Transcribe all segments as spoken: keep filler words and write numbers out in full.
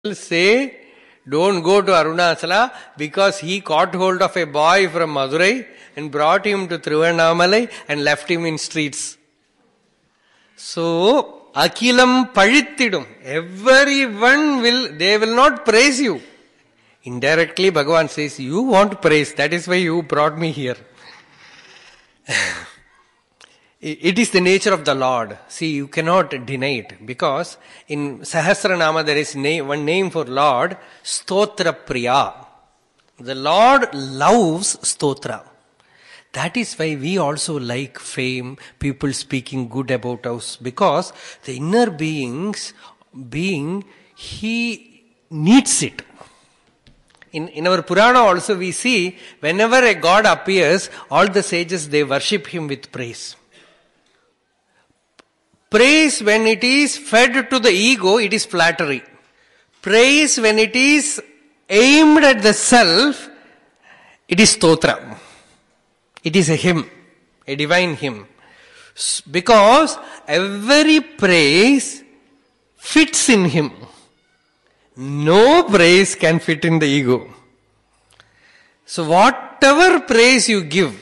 say, don't go to Arunachala because he caught hold of a boy from Madurai and brought him to Thiruvannamalai and left him in streets. So, Akilam Padittidum. Everyone will, they will not praise you. Indirectly, Bhagavan says, you want praise, that is why you brought me here. It is the nature of the Lord. See, you cannot deny it. Because in Sahasranama there is name, one name for Lord, Stotra Priya. The Lord loves Stotra. That is why we also like fame, people speaking good about us. Because the inner beings, being, he needs it. In, in our Purana also we see, whenever a god appears, all the sages, they worship him with praise. Praise when it is fed to the ego, it is flattery. Praise when it is aimed at the self, it is stotra. It is a hymn, a divine hymn. Because every praise fits in him. No praise can fit in the ego. So whatever praise you give,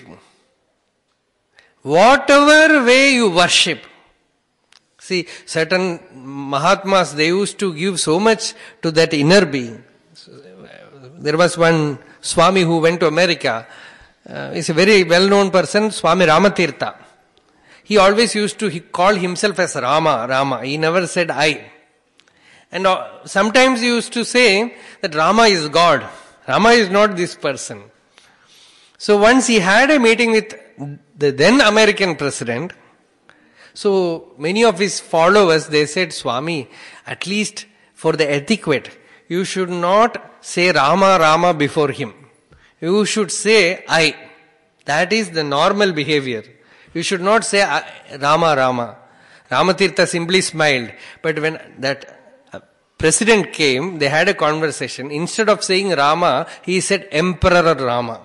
whatever way you worship, see, certain Mahatmas, they used to give so much to that inner being. There was one Swami who went to America. Uh, he's a very well-known person, Swami Ramatirtha. He always used to he call himself as Rama, Rama. He never said I. And uh, sometimes he used to say that Rama is God. Rama is not this person. So once he had a meeting with the then American president. So many of his followers, they said, Swami, at least for the etiquette, you should not say Rama, Rama before him. You should say I. That is the normal behavior. You should not say Rama, Rama. Ramatirtha simply smiled. But when that president came, they had a conversation. Instead of saying Rama, he said Emperor Rama.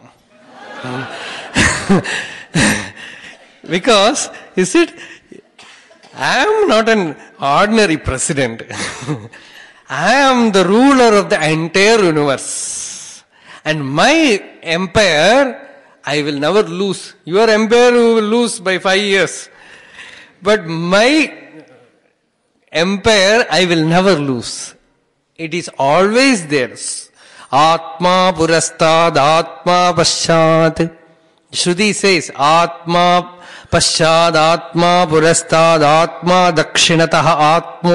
Because, he said, I am not an ordinary president. I am the ruler of the entire universe. And my empire, I will never lose. Your empire will lose by five years. But my empire, I will never lose. It is always there. Atma purastad, Atma paschat. Shruti says, Atma paschad, Atma purastad, Atma dakshinatah, Atma